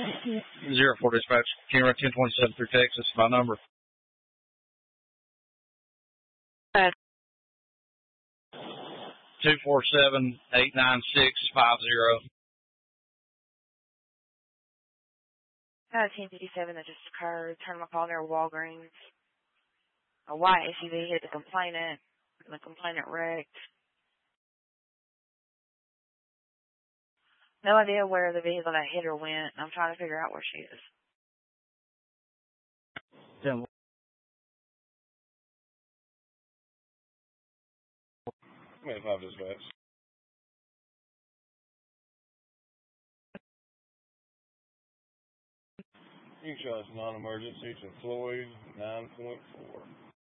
04 dispatch. Camera 1027 through Texas. My number. 247-896-50. 1057 that just occurred. Turn my call near Walgreens. A white SUV hit the complainant. And the complainant wrecked. No idea where the vehicle that hit her went. I'm trying to figure out where she is. 25 dispatch. You can show us non-emergency to Floyd 9.4.